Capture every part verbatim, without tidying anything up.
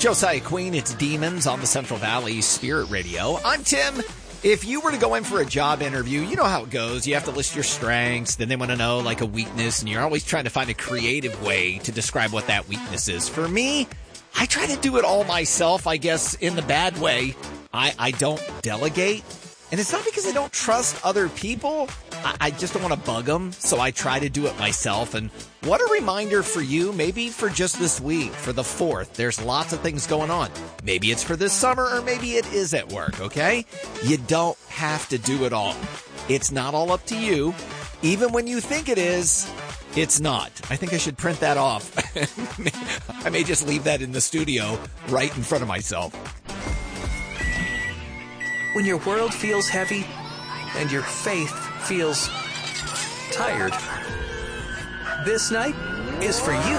Josiah Queen, it's Demons on the Central Valley Spirit Radio. I'm Tim. If you were to go in for a job interview, you know how it goes. You have to list your strengths, then they want to know like a weakness, and you're always trying to find a creative way to describe what that weakness is. For me, I try to do it all myself, I guess, in the bad way. I, I don't delegate. And it's not because I don't trust other people. I, I just don't want to bug them, so I try to do it myself. And what a reminder for you, maybe for just this week, for the fourth. There's lots of things going on. Maybe it's for this summer, or maybe it is at work, okay? You don't have to do it all. It's not all up to you. Even when you think it is, it's not. I think I should print that off. I may just leave that in the studio right in front of myself. When your world feels heavy and your faith feels tired, this night is for you.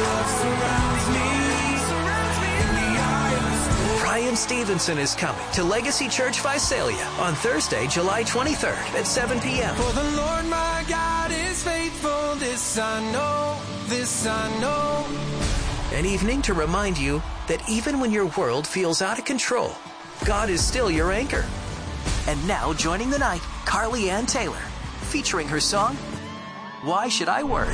Brian Stevenson is coming to Legacy Church Visalia on Thursday, July twenty-third at seven p.m. For the Lord my God is faithful, this I know, this I know. An evening to remind you that even when your world feels out of control, God is still your anchor. And now joining the night, Carly Ann Taylor, featuring her song, Why Should I Worry?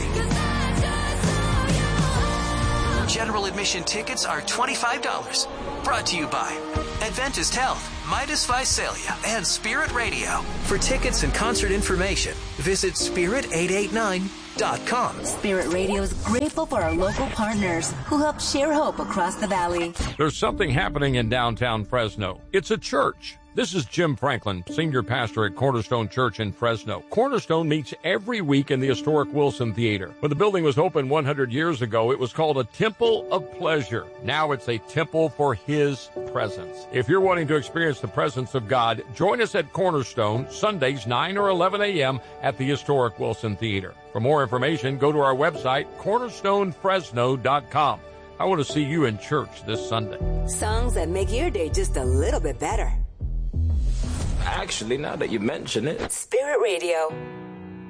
General admission tickets are twenty-five dollars. Brought to you by Adventist Health, Midas Visalia, and Spirit Radio. For tickets and concert information, visit spirit eight eight nine dot com. Spirit Radio is grateful for our local partners who help share hope across the valley. There's something happening in downtown Fresno. It's a church. This is Jim Franklin, senior pastor at Cornerstone Church in Fresno. Cornerstone meets every week in the historic Wilson Theater. When the building was opened one hundred years ago, it was called a Temple of Pleasure. Now it's a temple for His presence. If you're wanting to experience the presence of God, join us at Cornerstone, Sundays, nine or eleven a.m. at the historic Wilson Theater. For more information, go to our website, cornerstone fresno dot com. I want to see you in church this Sunday. Songs that make your day just a little bit better. Actually, now that you mention it, Spirit Radio.